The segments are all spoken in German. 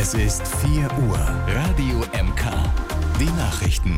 Es ist 4 Uhr. Radio MK. Die Nachrichten.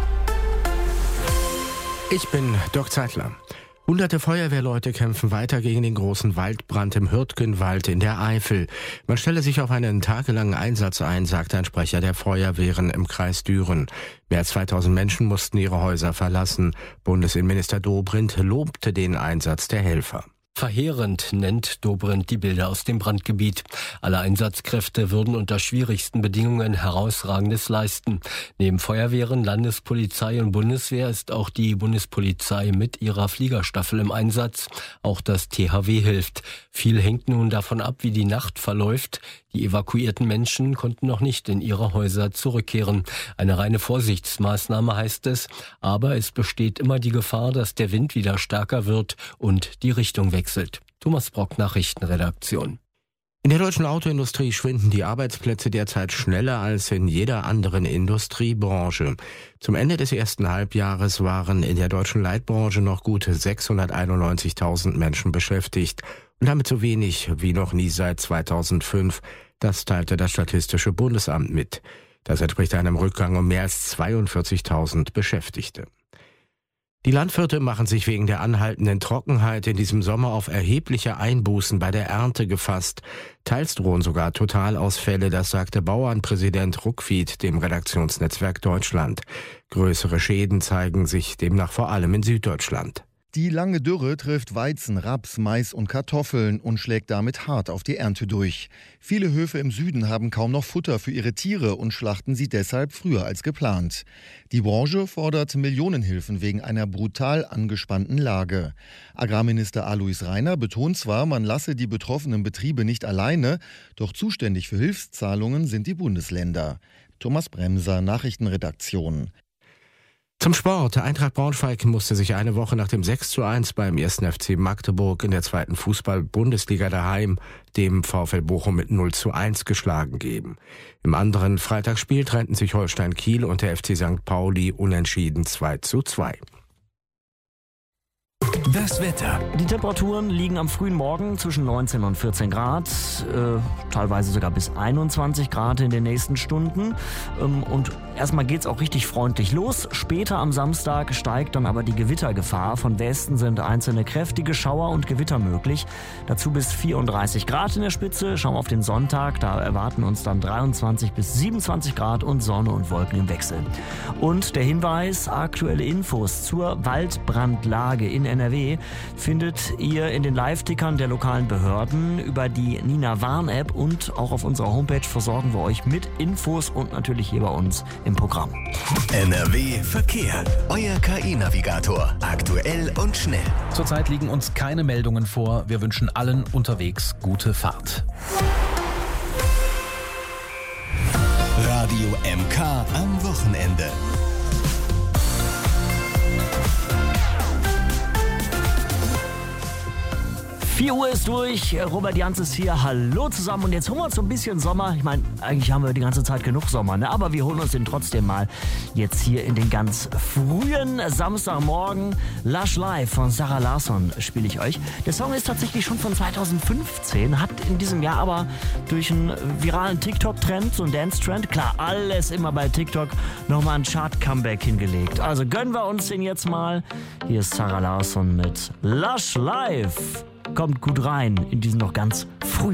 Ich bin Dirk Zeitler. Hunderte Feuerwehrleute kämpfen weiter gegen den großen Waldbrand im Hürtgenwald in der Eifel. Man stelle sich auf einen tagelangen Einsatz ein, sagte ein Sprecher der Feuerwehren im Kreis Düren. Mehr als 2000 Menschen mussten ihre Häuser verlassen. Bundesinnenminister Dobrindt lobte den Einsatz der Helfer. Verheerend nennt Dobrindt die Bilder aus dem Brandgebiet. Alle Einsatzkräfte würden unter schwierigsten Bedingungen Herausragendes leisten. Neben Feuerwehren, Landespolizei und Bundeswehr ist auch die Bundespolizei mit ihrer Fliegerstaffel im Einsatz. Auch das THW hilft. Viel hängt nun davon ab, wie die Nacht verläuft. Die evakuierten Menschen konnten noch nicht in ihre Häuser zurückkehren. Eine reine Vorsichtsmaßnahme heißt es, aber es besteht immer die Gefahr, dass der Wind wieder stärker wird und die Richtung wechselt. Thomas Brock, Nachrichtenredaktion. In der deutschen Autoindustrie schwinden die Arbeitsplätze derzeit schneller als in jeder anderen Industriebranche. Zum Ende des ersten Halbjahres waren in der deutschen Leitbranche noch gut 691.000 Menschen beschäftigt und damit so wenig wie noch nie seit 2005. Das teilte das Statistische Bundesamt mit. Das entspricht einem Rückgang um mehr als 42.000 Beschäftigte. Die Landwirte machen sich wegen der anhaltenden Trockenheit in diesem Sommer auf erhebliche Einbußen bei der Ernte gefasst. Teils drohen sogar Totalausfälle, das sagte Bauernpräsident Ruckwied dem Redaktionsnetzwerk Deutschland. Größere Schäden zeigen sich demnach vor allem in Süddeutschland. Die lange Dürre trifft Weizen, Raps, Mais und Kartoffeln und schlägt damit hart auf die Ernte durch. Viele Höfe im Süden haben kaum noch Futter für ihre Tiere und schlachten sie deshalb früher als geplant. Die Branche fordert Millionenhilfen wegen einer brutal angespannten Lage. Agrarminister Alois Rainer betont zwar, man lasse die betroffenen Betriebe nicht alleine, doch zuständig für Hilfszahlungen sind die Bundesländer. Thomas Bremser, Nachrichtenredaktion. Zum Sport. Eintracht Braunschweig musste sich eine Woche nach dem 6:1 beim 1. FC Magdeburg in der 2. Fußball-Bundesliga daheim dem VfL Bochum mit 0:1 geschlagen geben. Im anderen Freitagsspiel trennten sich Holstein Kiel und der FC St. Pauli unentschieden 2:2. Das Wetter. Die Temperaturen liegen am frühen Morgen zwischen 19 und 14 Grad, teilweise sogar bis 21 Grad in den nächsten Stunden. Und erstmal geht's auch richtig freundlich los. Später am Samstag steigt dann aber die Gewittergefahr. Von Westen sind einzelne kräftige Schauer und Gewitter möglich. Dazu bis 34 Grad in der Spitze. Schauen wir auf den Sonntag, da erwarten uns dann 23 bis 27 Grad und Sonne und Wolken im Wechsel. Und der Hinweis, aktuelle Infos zur Waldbrandlage in NRW findet ihr in den Live-Tickern der lokalen Behörden über die Nina-Warn-App und auch auf unserer Homepage versorgen wir euch mit Infos und natürlich hier bei uns im Programm. NRW Verkehr. Euer KI-Navigator. Aktuell und schnell. Zurzeit liegen uns keine Meldungen vor. Wir wünschen allen unterwegs gute Fahrt. Radio MK am Wochenende. 4 Uhr ist durch, Robert Jans ist hier, hallo zusammen und jetzt holen wir uns so ein bisschen Sommer. Ich meine, eigentlich haben wir die ganze Zeit genug Sommer, ne? Aber wir holen uns den trotzdem mal jetzt hier in den ganz frühen Samstagmorgen. Lush Live von Zara Larsson spiele ich euch. Der Song ist tatsächlich schon von 2015, hat in diesem Jahr aber durch einen viralen TikTok-Trend, so einen Dance-Trend, klar, alles immer bei TikTok, nochmal ein Chart-Comeback hingelegt. Also gönnen wir uns den jetzt mal. Hier ist Zara Larsson mit Lush Live. Kommt gut rein in diesen noch ganz frühen